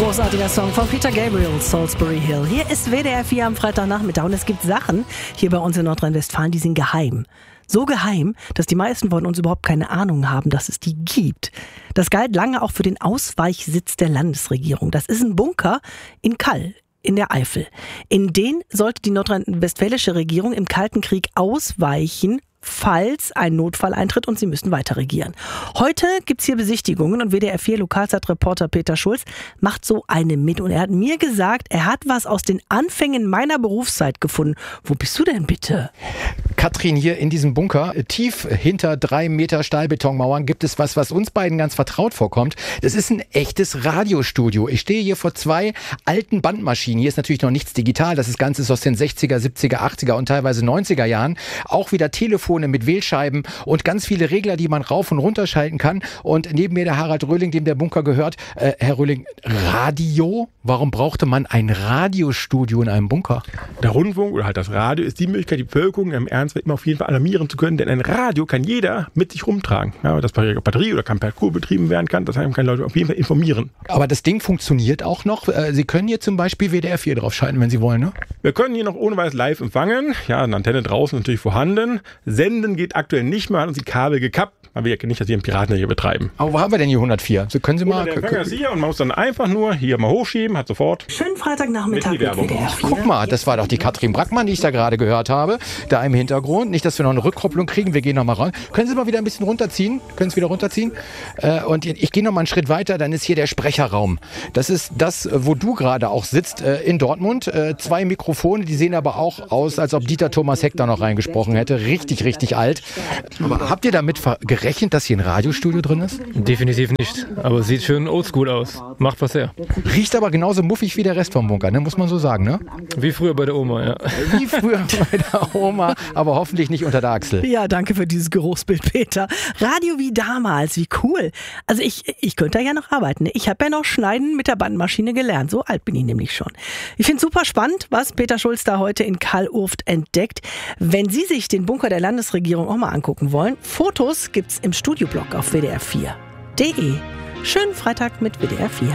Großartiger Song von Peter Gabriel, Salisbury Hill. Hier ist WDR 4 am Freitagnachmittag und es gibt Sachen hier bei uns in Nordrhein-Westfalen, die sind geheim. So geheim, dass die meisten von uns überhaupt keine Ahnung haben, dass es die gibt. Das galt lange auch für den Ausweichsitz der Landesregierung. Das ist ein Bunker in Kall in der Eifel. In den sollte die nordrhein-westfälische Regierung im Kalten Krieg ausweichen, falls ein Notfall eintritt und sie müssen weiter regieren. Heute gibt's hier Besichtigungen und WDR 4 Lokalzeitreporter Peter Schulz macht so eine mit. Und er hat mir gesagt, er hat was aus den Anfängen meiner Berufszeit gefunden. Wo bist du denn bitte? Katrin, hier in diesem Bunker, tief hinter 3 Meter Stahlbetonmauern, gibt es was uns beiden ganz vertraut vorkommt. Das ist ein echtes Radiostudio. Ich stehe hier vor 2 alten Bandmaschinen. Hier ist natürlich noch nichts digital. Das Ganze ist aus den 60er, 70er, 80er und teilweise 90er Jahren. Auch wieder Telefone mit Wählscheiben und ganz viele Regler, die man rauf und runter schalten kann. Und neben mir der Harald Röhling, dem der Bunker gehört. Herr Röhling, Radio? Warum brauchte man ein Radiostudio in einem Bunker? Der Rundfunk oder halt das Radio ist die Möglichkeit, die Bevölkerung im Ernst immer auf jeden Fall alarmieren zu können, denn ein Radio kann jeder mit sich rumtragen. Ja, das per Batterie oder kann per Akku betrieben werden kann, das heißt, kann Leute auf jeden Fall informieren. Aber das Ding funktioniert auch noch. Sie können hier zum Beispiel WDR 4 draufschalten, wenn Sie wollen, ne? Wir können hier noch ohne weiteres live empfangen. Ja, eine Antenne draußen natürlich vorhanden. Senden geht aktuell nicht mehr, hat uns die Kabel gekappt. Man will ja nicht, dass wir einen Piraten hier betreiben. Aber wo haben wir denn hier 104? So können Sie mal... Der Empfänger ist hier und man muss dann einfach nur hier mal hochschieben, hat sofort... Schönen Freitagnachmittag mit WDR 4. Guck mal, das war doch die Katrin Brackmann, die ich da gerade gehört habe. Da im Hintergrund. Nicht, dass wir noch eine Rückkopplung kriegen. Wir gehen noch mal ran. Können Sie mal wieder ein bisschen runterziehen? Können Sie wieder runterziehen? Und ich gehe noch mal einen Schritt weiter. Dann ist hier der Sprecherraum. Das ist das, wo du gerade auch sitzt, in Dortmund. 2 Mikrofone, die sehen aber auch aus, als ob Dieter Thomas Heck da noch reingesprochen hätte. Richtig, richtig alt. Aber habt ihr damit gerechnet, dass hier ein Radiostudio drin ist? Definitiv nicht. Aber sieht schön oldschool aus. Macht was her. Riecht aber genauso muffig wie der Rest vom Bunker, ne? Muss man so sagen, ne? Wie früher bei der Oma, ja. Wie früher bei der Oma, aber hoffentlich nicht unter der Achsel. Ja, danke für dieses Geruchsbild, Peter. Radio wie damals, wie cool. Also ich könnte da ja noch arbeiten. Ich habe ja noch Schneiden mit der Bandmaschine gelernt. So alt bin ich nämlich schon. Ich finde es super spannend, was Peter Schulz da heute in Kall-Urft entdeckt. Wenn Sie sich den Bunker der Landesregierung auch mal angucken wollen, Fotos gibt's im Studioblog auf wdr4.de. Schönen Freitag mit WDR 4.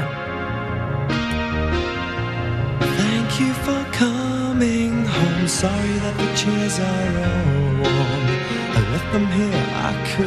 Thank you for coming home. Sorry that the chairs are all warm. I left them here, I could